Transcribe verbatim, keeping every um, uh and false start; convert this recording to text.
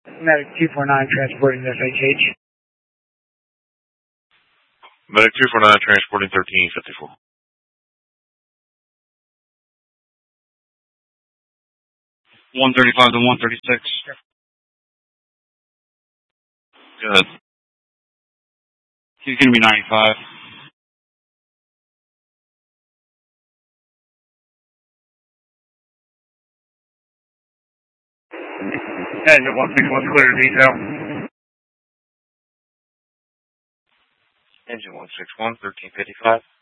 Medic two four nine transporting F H H. Medic two four nine transporting thirteen fifty-four. one thirty-five to one thirty-six. Good. He's going to be ninety-five. Engine one six one clear to detail. Engine one six one, thirteen fifty-five.